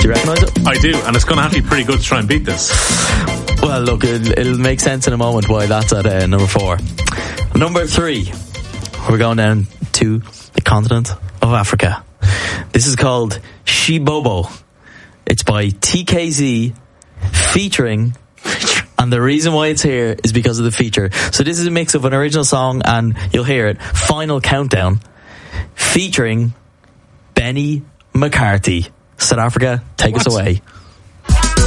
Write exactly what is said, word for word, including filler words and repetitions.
Do you recognise it? I do, and it's going to have to be pretty good to try and beat this. Well, look, it'll, it'll make sense in a moment why that's at uh, number four. Number three, we're going down to the continent of Africa. This is called Shibobo. It's by T K Z featuring, and the reason why it's here is because of the feature. So this is a mix of an original song and, you'll hear it, Final Countdown, featuring Benny McCarthy. South Africa, take What? us away.